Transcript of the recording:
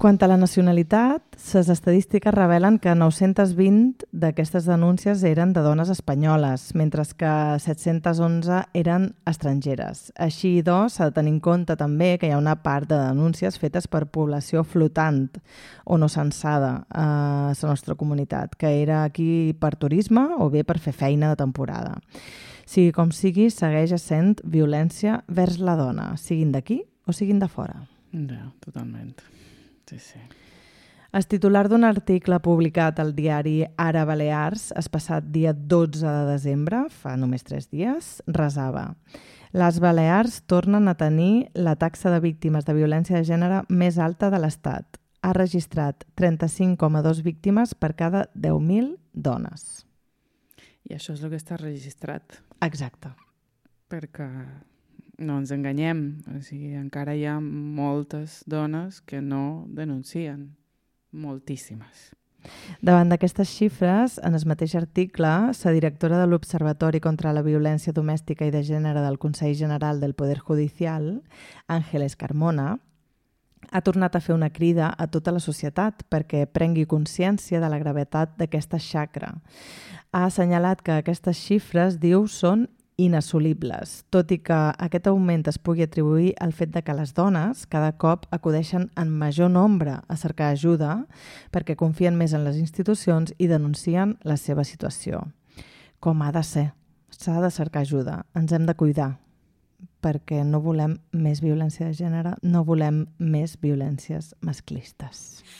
Quant a la nacionalitat, les estadístiques revelen que 920 d'aquestes denúncies eren de dones espanyoles, mentre que 711 eren estrangeres. Així, doncs, s'ha de tenir en compte també que hi ha una part de denúncies fetes per població flotant o no censada a la nostra comunitat, que era aquí per turisme o bé per fer feina de temporada. Sigui com sigui, segueix essent violència vers la dona, siguin d'aquí o siguin de fora. Ja, totalment. Sí, sí. El titular d'un article publicat al diari Ara Balears, el passat dia 12 de desembre, fa només 3 dies, resava: les Balears tornen a tenir la taxa de víctimes de violència de gènere més alta de l'Estat. Ha registrat 35,2 víctimes per cada 10.000 dones. I això és el que està registrat. Exacte. Perquè no ens enganyem, o sigui, encara hi ha moltes dones que no denuncien, moltíssimes. Davant d'aquestes xifres, en el mateix article, la directora de l'Observatori contra la Violència Domèstica i de Gènere del Consell General del Poder Judicial, Ángeles Carmona, ha tornat a fer una crida a tota la societat perquè prengui consciència de la gravetat d'aquesta xacra. Ha assenyalat que aquestes xifres, diu, són inassolibles, tot i que aquest augment es pugui atribuir al fet de que les dones cada cop acudeixen en major nombre a cercar ajuda perquè confien més en les institucions i denuncien la seva situació. Com ha de ser, s'ha de cercar ajuda, ens hem de cuidar, perquè no volem més violència de gènere, no volem més violències masclistes.